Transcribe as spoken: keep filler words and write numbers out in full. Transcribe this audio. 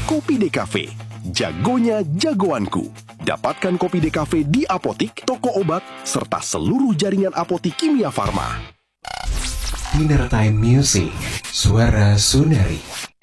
Kopi Decafe, jagonya jagoanku. Dapatkan Kopi Decafe di apotik, toko obat, serta seluruh jaringan apotik Kimia Farma. Dinner Time Music, Suara Sunari.